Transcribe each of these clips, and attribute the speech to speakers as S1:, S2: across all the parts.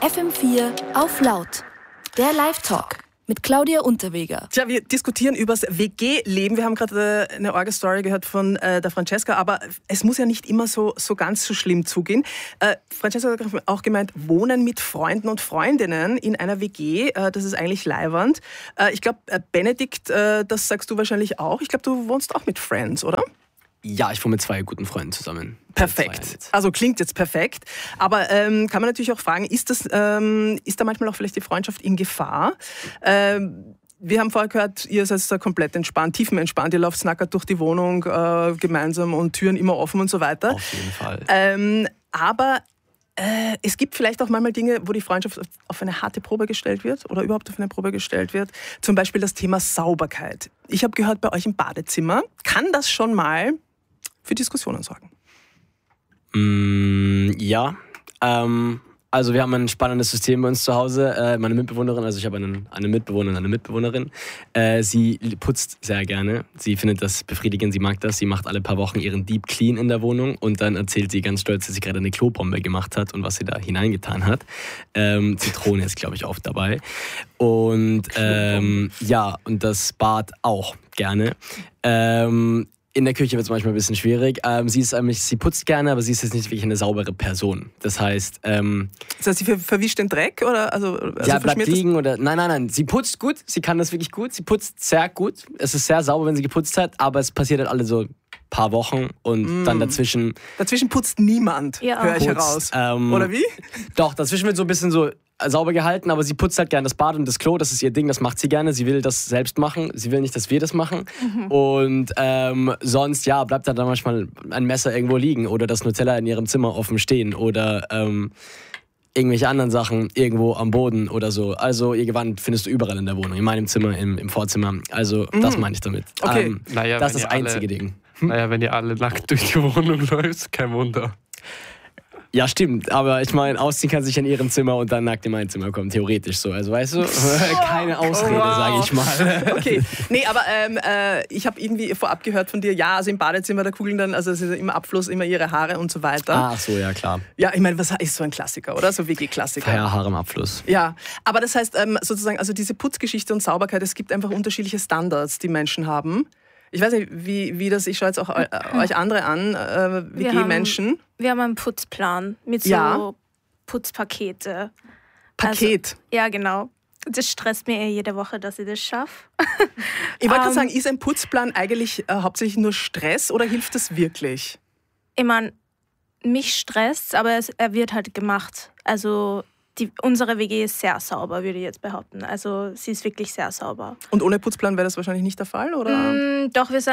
S1: FM4 auf laut. Der Live-Talk mit Claudia Unterweger.
S2: Tja, wir diskutieren übers WG-Leben. Wir haben gerade eine Orga-Story gehört von der Francesca, aber es muss ja nicht immer so ganz so schlimm zugehen. Francesca hat auch gemeint, Wohnen mit Freunden und Freundinnen in einer WG, das ist eigentlich leiwand. Ich glaube, Benedikt, das sagst du wahrscheinlich auch. Ich glaube, du wohnst auch mit Friends, oder?
S3: Ja, ich wohne mit 2 guten Freunden zusammen.
S2: Perfekt. Also klingt jetzt perfekt. Aber kann man natürlich auch fragen, ist da manchmal auch vielleicht die Freundschaft in Gefahr? Wir haben vorher gehört, ihr seid da komplett entspannt, tiefenentspannt. Ihr lauft nackert durch die Wohnung gemeinsam und Türen immer offen und so weiter.
S3: Auf jeden Fall.
S2: Aber es gibt vielleicht auch manchmal Dinge, wo die Freundschaft auf eine harte Probe gestellt wird oder überhaupt auf eine Probe gestellt wird. Zum Beispiel das Thema Sauberkeit. Ich habe gehört, bei euch im Badezimmer kann das schon mal für Diskussionen sorgen.
S3: Ja, also wir haben ein spannendes System bei uns zu Hause. Meine Mitbewohnerin, also ich habe eine Mitbewohnerin, eine Mitbewohnerin. Sie putzt sehr gerne. Sie findet das befriedigend, sie mag das. Sie macht alle paar Wochen ihren Deep Clean in der Wohnung und dann erzählt sie ganz stolz, dass sie gerade eine Klobombe gemacht hat und was sie da hineingetan hat. Zitrone ist, glaube ich, oft dabei. Und ja, und das Bad auch gerne. In der Küche wird es manchmal ein bisschen schwierig. Sie putzt gerne, aber sie ist jetzt nicht wirklich eine saubere Person. Das heißt,
S2: sie verwischt den Dreck? Oder? Also
S3: ja, bleibt liegen oder... Nein. Sie putzt gut, sie kann das wirklich gut. Sie putzt sehr gut. Es ist sehr sauber, wenn sie geputzt hat, aber es passiert halt alle so paar Wochen und dann dazwischen...
S2: Dazwischen putzt niemand, höre ich heraus. Oder wie?
S3: Doch, dazwischen wird so ein bisschen so sauber gehalten, aber sie putzt halt gerne das Bad und das Klo, das ist ihr Ding, das macht sie gerne. Sie will das selbst machen, sie will nicht, dass wir das machen. Und sonst, ja, bleibt da dann manchmal ein Messer irgendwo liegen oder das Nutella in ihrem Zimmer offen stehen oder irgendwelche anderen Sachen irgendwo am Boden oder so. Also ihr Gewand findest du überall in der Wohnung, in meinem Zimmer, im Vorzimmer. Also das meine ich damit.
S2: Okay.
S3: Das ist das einzige Ding.
S4: Naja, wenn ihr alle nackt durch die Wohnung läuft, kein Wunder.
S3: Ja, stimmt, aber ich meine, ausziehen kann sich in ihrem Zimmer und dann nackt in mein Zimmer kommen, theoretisch so. Also weißt du, keine Ausrede, sage ich mal.
S2: Okay, nee, aber ich habe irgendwie vorab gehört von dir, ja, also im Badezimmer, da kugeln dann, also es ist im Abfluss immer ihre Haare und so weiter.
S3: Ach so, ja, klar.
S2: Ja, ich meine, was ist so ein Klassiker, oder? So WG-Klassiker.
S3: Ja, Haare im Abfluss.
S2: Ja, aber das heißt sozusagen, also diese Putzgeschichte und Sauberkeit, es gibt einfach unterschiedliche Standards, die Menschen haben. Ich weiß nicht, wie das, ich schaue jetzt auch euch andere an, WG-Menschen.
S5: Wir haben einen Putzplan mit so Putzpakete.
S2: Paket?
S5: Also, ja, genau. Das stresst mir jede Woche, dass ich das schaffe.
S2: Ich wollte gerade sagen, ist ein Putzplan eigentlich hauptsächlich nur Stress oder hilft das wirklich?
S5: Ich meine, mich stresst, aber er wird halt gemacht. Also unsere WG ist sehr sauber, würde ich jetzt behaupten. Also sie ist wirklich sehr sauber. Und
S2: ohne Putzplan wäre das wahrscheinlich nicht der Fall, oder?
S5: Doch, wir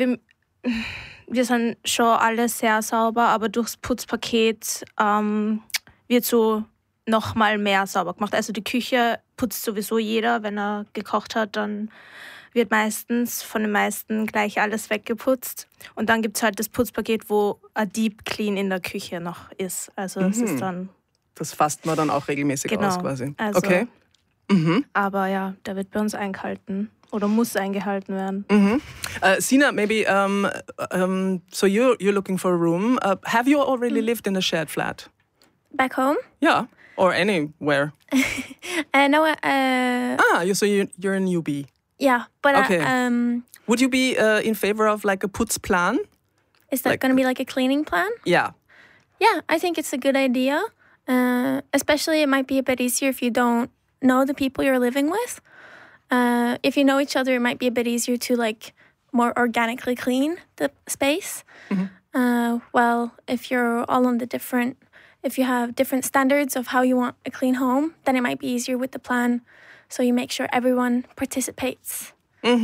S5: sind schon alle sehr sauber, aber durchs Putzpaket wird so noch mal mehr sauber gemacht. Also die Küche putzt sowieso jeder, wenn er gekocht hat, dann wird meistens von den meisten gleich alles weggeputzt. Und dann gibt es halt das Putzpaket, wo ein Deep Clean in der Küche noch ist. Also es ist dann...
S2: Das fasst man dann auch regelmäßig aus quasi.
S5: Also,
S2: okay.
S5: Aber ja, der wird bei uns eingehalten oder muss eingehalten werden.
S2: Sina, maybe so you're looking for a room. Have you already lived in a shared flat?
S6: Back home?
S2: Yeah, or anywhere.
S6: No.
S2: So you're a newbie.
S6: Yeah, but
S2: okay. Would you be in favor of like a Putzplan?
S6: Is that going to be like a cleaning plan?
S2: Yeah.
S6: Yeah, I think it's a good idea. Especially it might be a bit easier if you don't know the people you're living with. If you know each other, it might be a bit easier to like more organically clean the space. Well, if you're all on if you have different standards of how you want a clean home, then it might be easier with the plan. So you make sure everyone participates.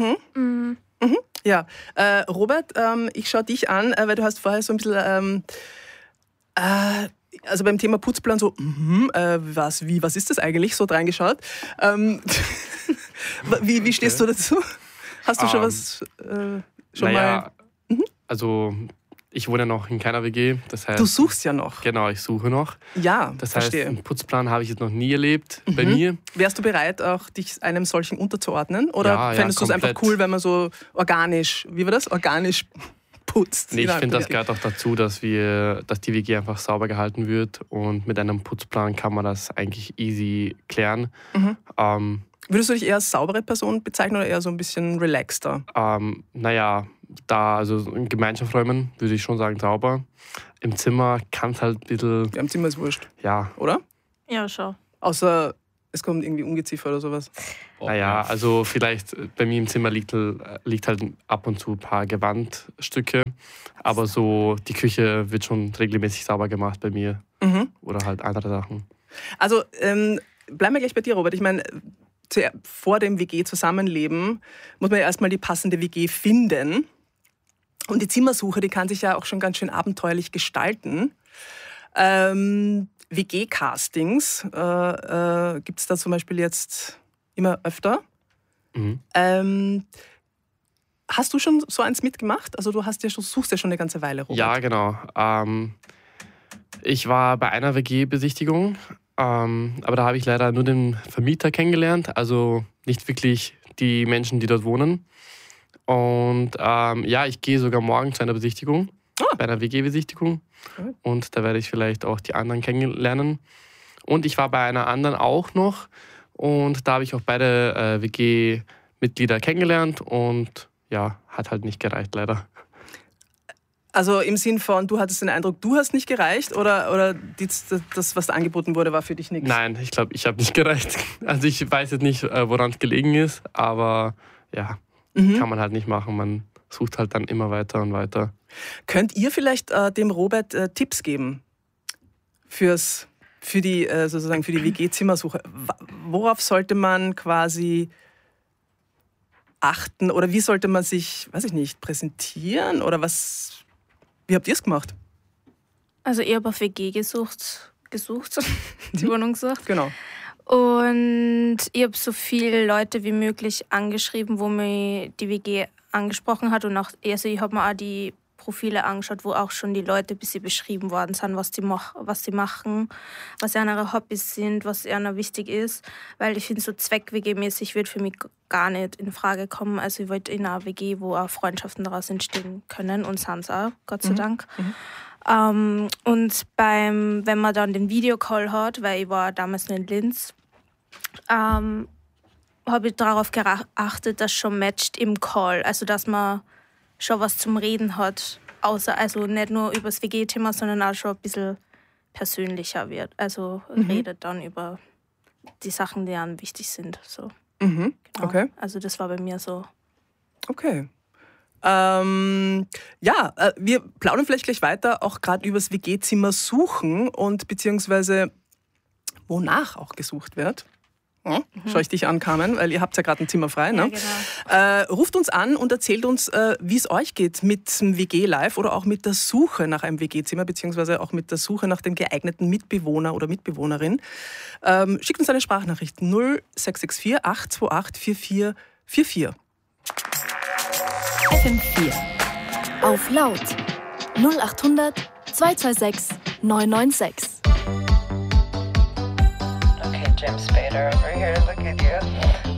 S2: Ja, Robert, ich schaue dich an, weil du hast vorher so ein bisschen also beim Thema Putzplan so, was ist das eigentlich, so reingeschaut. Wie stehst du dazu? Hast du schon was mal?
S4: Also ich wohne ja noch in keiner WG. Das heißt,
S2: du suchst ja noch.
S4: Genau, ich suche noch.
S2: Ja,
S4: das
S2: verstehe.
S4: heißt, einen Putzplan habe ich jetzt noch nie erlebt bei mir.
S2: Wärst du bereit, auch dich einem solchen unterzuordnen? Oder fändest du es einfach cool, wenn man so organisch, wie war das? Organisch putzt.
S4: Nee, ich finde, das gehört auch dazu, dass die WG einfach sauber gehalten wird und mit einem Putzplan kann man das eigentlich easy klären.
S2: Würdest du dich eher als saubere Person bezeichnen oder eher so ein bisschen relaxter?
S4: Also in Gemeinschaftsräumen würde ich schon sagen sauber. Im Zimmer kann es halt ein bisschen...
S2: Ja, im Zimmer ist wurscht.
S4: Ja.
S2: Oder?
S5: Ja, schon.
S2: Außer es kommt irgendwie Ungeziefer oder sowas.
S4: Naja, also vielleicht bei mir im Zimmer liegt halt ab und zu ein paar Gewandstücke, aber so die Küche wird schon regelmäßig sauber gemacht bei mir oder halt andere Sachen.
S2: Also bleiben wir gleich bei dir, Robert. Ich meine, vor dem WG-Zusammenleben muss man ja erstmal die passende WG finden. Und die Zimmersuche, die kann sich ja auch schon ganz schön abenteuerlich gestalten. WG-Castings gibt es da zum Beispiel jetzt immer öfter. Hast du schon so eins mitgemacht? Also du suchst ja schon eine ganze Weile, Robert.
S4: Ja, genau. Ich war bei einer WG-Besichtigung, aber da habe ich leider nur den Vermieter kennengelernt, also nicht wirklich die Menschen, die dort wohnen. Und ich gehe sogar morgen zu einer Besichtigung, bei einer WG-Besichtigung. Und da werde ich vielleicht auch die anderen kennenlernen. Und ich war bei einer anderen auch noch. Und da habe ich auch beide WG-Mitglieder kennengelernt. Und ja, hat halt nicht gereicht, leider.
S2: Also im Sinn von, du hattest den Eindruck, du hast nicht gereicht? Oder das, was da angeboten wurde, war für dich nichts?
S4: Nein, ich glaube, ich habe nicht gereicht. Also ich weiß jetzt nicht, woran es gelegen ist. Aber ja, kann man halt nicht machen. Man sucht halt dann immer weiter und weiter.
S2: Könnt ihr vielleicht dem Robert Tipps geben für die WG-Zimmersuche? Worauf sollte man quasi achten oder wie sollte man sich, weiß ich nicht, präsentieren oder was? Wie habt ihr es gemacht?
S5: Also ich habe auf WG gesucht, die Wohnung gesucht.
S2: Genau.
S5: Und ich habe so viele Leute wie möglich angeschrieben, wo mir die WG angesprochen hat. Und auch, also ich habe mir auch die Profile angeschaut, wo auch schon die Leute ein bisschen beschrieben worden sind, was sie machen, was ihre Hobbys sind, was ihnen wichtig ist. Weil ich finde, so Zweck-WG-mäßig wird für mich gar nicht in Frage kommen. Also ich wollte in einer WG, wo auch Freundschaften daraus entstehen können und sind es auch, Gott sei Dank. Und wenn man dann den Videocall hat, weil ich war damals noch in Linz, habe ich darauf geachtet, dass schon matcht im Call. Also dass man schon was zum Reden hat, also nicht nur über das WG-Thema, sondern auch schon ein bisschen persönlicher wird. Also redet dann über die Sachen, die einem wichtig sind. So. Genau.
S2: Okay.
S5: Also das war bei mir so.
S2: Okay. Wir plaudern vielleicht gleich weiter, auch gerade über das WG-Zimmer suchen und beziehungsweise wonach auch gesucht wird. Schau ich dich an, Carmen, weil ihr habt ja gerade ein Zimmer frei. Ne?
S5: Ja, genau.
S2: Ruft uns an und erzählt uns, wie es euch geht mit dem WG-Live oder auch mit der Suche nach einem WG-Zimmer, beziehungsweise auch mit der Suche nach dem geeigneten Mitbewohner oder Mitbewohnerin. Schickt uns eine Sprachnachricht 0664 828 4444.
S1: FM4. Auf laut. 0800 226 996.
S7: Okay, James Spader over here, look at you.